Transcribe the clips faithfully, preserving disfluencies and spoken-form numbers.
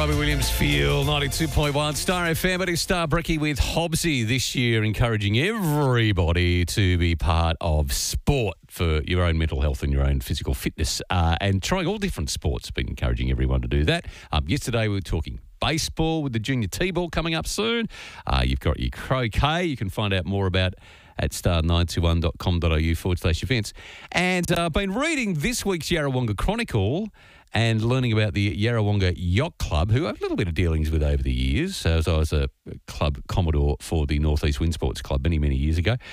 Robbie Williams Feel ninety-two point one Star F M. It is Star Bricky with Hobbsy this year, encouraging everybody to be part of sport for your own mental health and your own physical fitness, uh, and trying all different sports. Been encouraging everyone to do that. Um, yesterday we were talking baseball with the junior T-ball coming up soon. Uh, you've got your croquet. You can find out more about at star nine two one dot com dot a u forward slash events. And I've uh, been reading this week's Yarrawonga Chronicle and learning about the Yarrawonga Yacht Club, who I have a little bit of dealings with over the years, as I was a club commodore for the North East Wind Sports Club many, many years ago.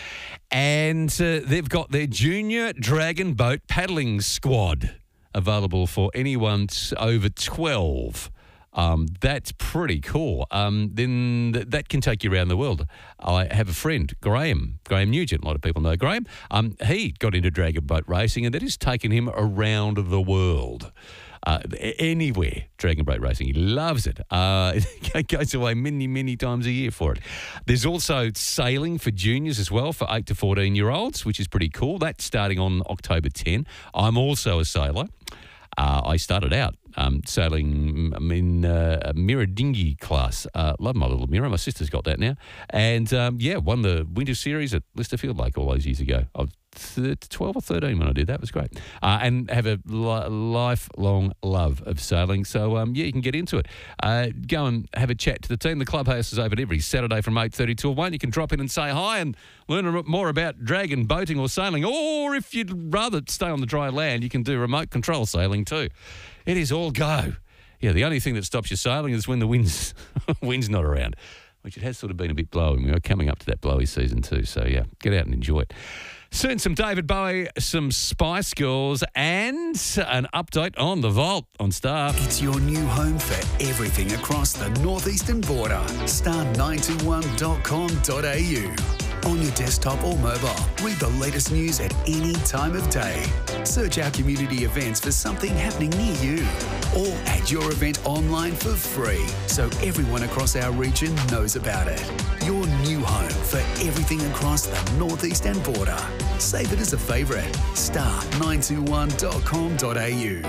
And uh, they've got their junior dragon boat paddling squad available for anyone t- over twelve. Um, that's pretty cool. Um, then th- that can take you around the world. I have a friend, Graham, Graham Nugent. A lot of people know Graham. Um, he got into dragon boat racing, and that has taken him around the world. Uh, anywhere, dragon boat racing. He loves it. Uh, he goes away many, many times a year for it. There's also sailing for juniors as well for eight to fourteen-year-olds, which is pretty cool. That's starting on October tenth. I'm also a sailor. Uh, I started out um, sailing in uh, a mirror dinghy class. Uh, love my little mirror. My sister's got that now. And, um, yeah, won the winter series at Listerfield Lake all those years ago. I was twelve or thirteen when I did that. It was great. Uh, and have a li- lifelong love of sailing. So, um, yeah, you can get into it. Uh, go and have a chat to the team. The clubhouse is open every Saturday from eight thirty till one. You can drop in and say hi and learn a bit more about dragon boating or sailing. Or if you'd rather stay on the dry land, you can do remote control sailing too. It is all go. Yeah, the only thing that stops you sailing is when the wind's, wind's not around, which it has sort of been a bit blowing. We are coming up to that blowy season too. So, yeah, get out and enjoy it. Soon some David Bowie, some Spice Girls, and an update on the Vault on Star. It's your new home for everything across the northeastern border. star nine two one dot com dot a u. On your desktop or mobile, read the latest news at any time of day. Search our community events for something happening near you. Or add your event online for free so everyone across our region knows about it. Your new home for everything across the northeastern border. Save it as a favourite. star nine two one dot com dot a u.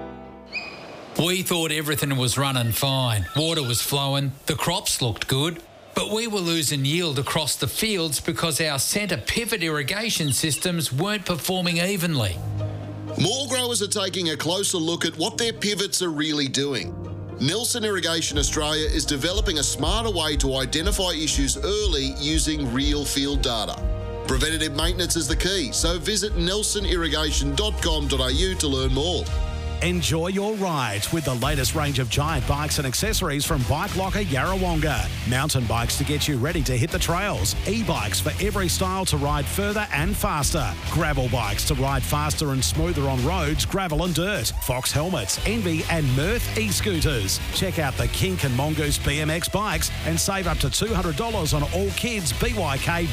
We thought everything was running fine. Water was flowing, the crops looked good. But we were losing yield across the fields because our centre pivot irrigation systems weren't performing evenly. More growers are taking a closer look at what their pivots are really doing. Nelson Irrigation Australia is developing a smarter way to identify issues early using real field data. Preventative maintenance is the key, so visit nelson irrigation dot com dot a u to learn more. Enjoy your ride with the latest range of giant bikes and accessories from Bike Locker Yarrawonga. Mountain bikes to get you ready to hit the trails. E-bikes for every style to ride further and faster. Gravel bikes to ride faster and smoother on roads, gravel and dirt. Fox helmets, Envy and Mirth e-scooters. Check out the Kink and Mongoose B M X bikes and save up to two hundred dollars on all kids B Y K